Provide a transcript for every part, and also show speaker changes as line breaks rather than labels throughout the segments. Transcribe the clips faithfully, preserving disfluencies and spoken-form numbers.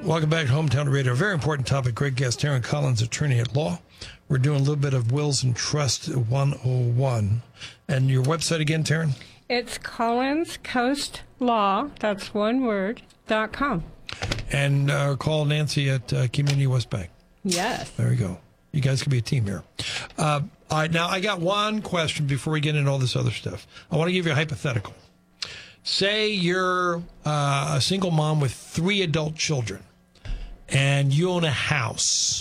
Welcome back to Hometown Radio. A very important topic. Great guest, Taryn Collins, attorney at law. We're doing a little bit of Wills and Trust one oh one. And your website again, Taryn?
It's Collins Coast Law, that's one word, dot com.
And uh, call Nancy at uh, Community West Bank.
Yes.
There you go. You guys can be a team here. Uh, all right, now I got one question before we get into all this other stuff. I want to give you a hypothetical. Say you're uh, a single mom with three adult children, and you own a house,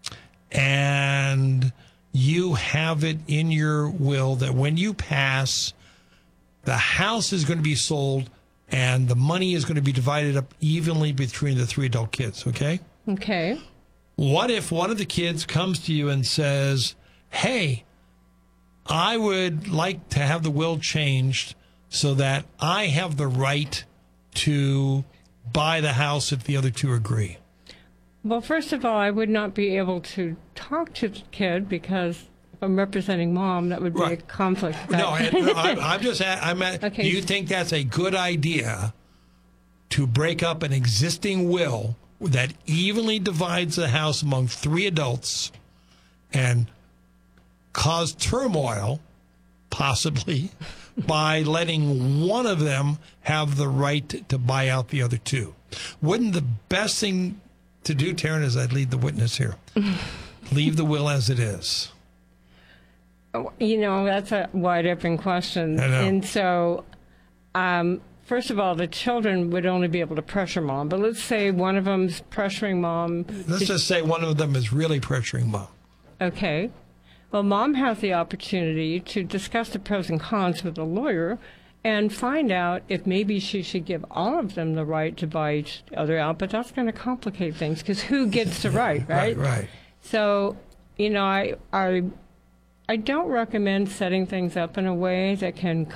and you have it in your will that when you pass, the house is going to be sold and the money is going to be divided up evenly between the three adult kids, okay?
Okay.
What if one of the kids comes to you and says, hey, I would like to have the will changed so that I have the right to buy the house if the other two agree?
Well, first of all, I would not be able to talk to the kid because if I'm representing mom, that would be
Right.
a conflict.
No, I, I'm, I'm just, I'm at,
Okay.
do you think that's a good idea to break up an existing will that evenly divides the house among three adults and cause turmoil, possibly, by letting one of them have the right to buy out the other two? Wouldn't the best thing to do, Taryn, is I'd lead the witness here. Leave the will as it is.
You know, that's a wide open question.
I know.
And so, um, first of all, the children would only be able to pressure mom. But let's say one of them's pressuring mom.
Let's just say one of them is really pressuring mom.
Okay. Well, mom has the opportunity to discuss the pros and cons with a lawyer and find out if maybe she should give all of them the right to buy each other out. But that's going to complicate things because who gets the right, right?
Right, right.
So, you know, I, I, I don't recommend setting things up in a way that can